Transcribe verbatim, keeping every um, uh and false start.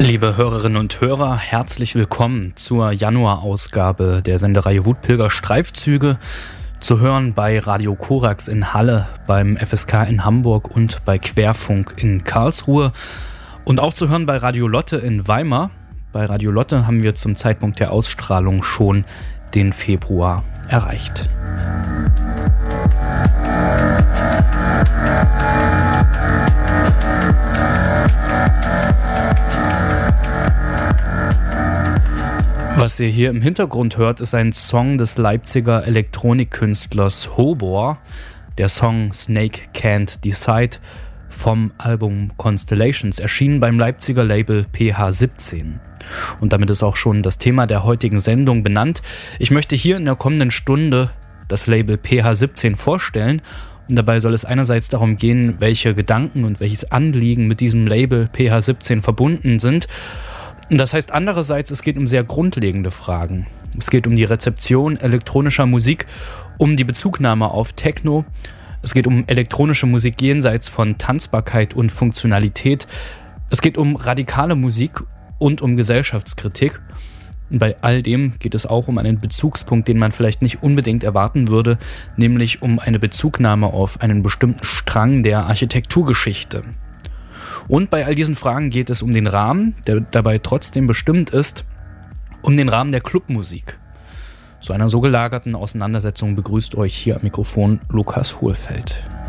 Liebe Hörerinnen und Hörer, herzlich willkommen zur Januarausgabe der Sendereihe Wutpilger Streifzüge. Zu hören bei Radio Korax in Halle, beim F S K in Hamburg und bei Querfunk in Karlsruhe. Und auch zu hören bei Radio Lotte in Weimar. Bei Radio Lotte haben wir zum Zeitpunkt der Ausstrahlung schon den Februar erreicht. Was ihr hier im Hintergrund hört, ist ein Song des Leipziger Elektronikkünstlers Hobor. Der Song Snake Can't Decide vom Album Constellations, erschienen beim Leipziger Label P H siebzehn. Und damit ist auch schon das Thema der heutigen Sendung benannt. Ich möchte hier in der kommenden Stunde das Label P H siebzehn vorstellen. Und dabei soll es einerseits darum gehen, welche Gedanken und welches Anliegen mit diesem Label P H siebzehn verbunden sind. Und das heißt andererseits, es geht um sehr grundlegende Fragen. Es geht um die Rezeption elektronischer Musik, um die Bezugnahme auf Techno. Es geht um elektronische Musik jenseits von Tanzbarkeit und Funktionalität. Es geht um radikale Musik und um Gesellschaftskritik. Und bei all dem geht es auch um einen Bezugspunkt, den man vielleicht nicht unbedingt erwarten würde, nämlich um eine Bezugnahme auf einen bestimmten Strang der Architekturgeschichte. Und bei all diesen Fragen geht es um den Rahmen, der dabei trotzdem bestimmt ist, um den Rahmen der Clubmusik. Zu einer so gelagerten Auseinandersetzung begrüßt euch hier am Mikrofon Lukas Hohlfeld.